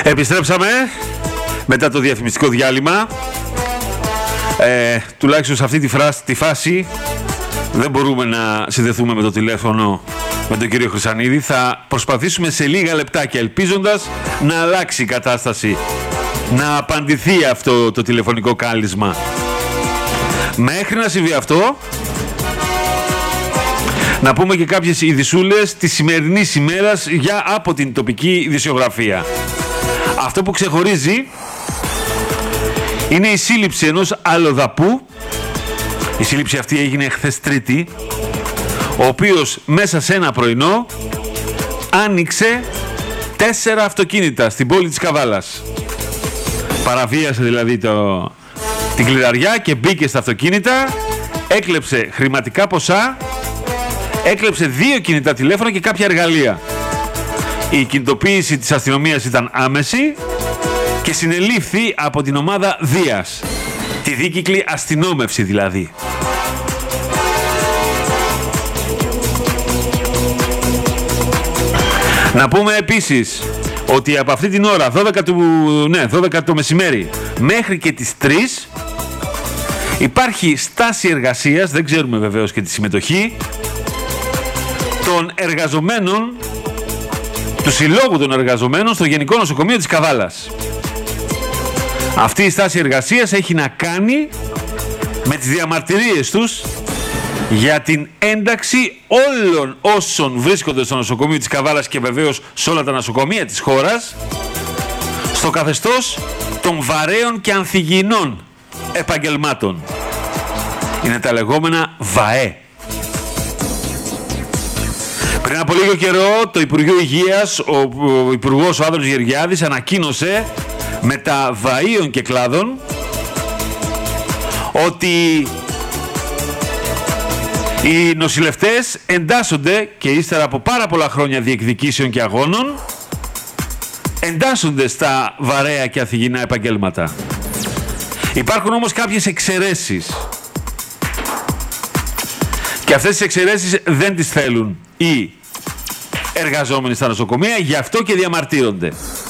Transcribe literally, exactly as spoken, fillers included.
Επιστρέψαμε μετά το διαφημιστικό διάλειμμα. Ε, τουλάχιστον σε αυτή τη, φράση, τη φάση δεν μπορούμε να συνδεθούμε με το τηλέφωνο με τον κύριο Χρυσανίδη. Θα προσπαθήσουμε σε λίγα λεπτάκια, ελπίζοντας να αλλάξει η κατάσταση, να απαντηθεί αυτό το τηλεφωνικό κάλισμα. Μέχρι να συμβεί αυτό, να πούμε και κάποιες ειδησούλες της σημερινής ημέρας για από την τοπική ειδησιογραφία. Αυτό που ξεχωρίζει είναι η σύλληψη ενός αλλοδαπού. Η σύλληψη αυτή έγινε χθες Τρίτη, ο οποίος μέσα σε ένα πρωινό άνοιξε τέσσερα αυτοκίνητα στην πόλη της Καβάλας. Παραβίασε δηλαδή το, την κλειδαριά και μπήκε στα αυτοκίνητα, έκλεψε χρηματικά ποσά, έκλεψε δύο κινητά τηλέφωνα και κάποια εργαλεία. Η κινητοποίηση της αστυνομίας ήταν άμεση και συνελήφθη από την ομάδα Δίας, τη δίκυκλη αστυνόμευση δηλαδή. Να πούμε επίσης ότι από αυτή την ώρα, δώδεκα, του, ναι, δώδεκα το μεσημέρι, μέχρι και τις τρεις, υπάρχει στάση εργασίας, δεν ξέρουμε βεβαίως και τη συμμετοχή, των εργαζομένων, του Συλλόγου των Εργαζομένων στο Γενικό Νοσοκομείο της Καβάλας. Αυτή η στάση εργασίας έχει να κάνει με τις διαμαρτυρίες τους για την ένταξη όλων όσων βρίσκονται στο νοσοκομείο της Καβάλας και βεβαίως σε όλα τα νοσοκομεία της χώρας στο καθεστώς των βαρέων και ανθυγιεινών επαγγελμάτων. Είναι τα λεγόμενα ΒΑΕ. Πριν από λίγο καιρό το Υπουργείο Υγείας, ο, ο Υπουργός ο Άδωνης Γεωργιάδης ανακοίνωσε με τα βαΐων και κλάδων ότι οι νοσηλευτές εντάσσονται και ύστερα από πάρα πολλά χρόνια διεκδικήσεων και αγώνων εντάσσονται στα βαρέα και ανθυγιεινά επαγγέλματα. Υπάρχουν όμως κάποιες εξαιρέσεις και αυτές τις εξαιρέσεις δεν τις θέλουν οι εργαζόμενοι στα νοσοκομεία, γι' αυτό και διαμαρτύρονται.